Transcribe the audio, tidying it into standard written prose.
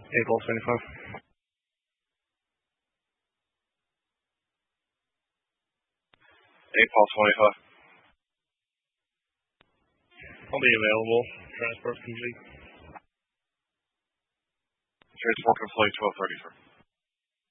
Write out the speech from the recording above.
April 25. April 25. I'll be available. Transport complete. Transport can flight 12:30, sir.